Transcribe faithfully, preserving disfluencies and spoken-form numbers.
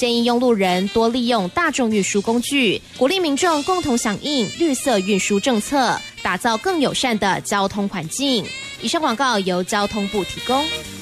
建议用路人多利用大众运输工具，鼓励民众共同响应绿色运输政策，打造更友善的交通环境。以上广告由交通部提供。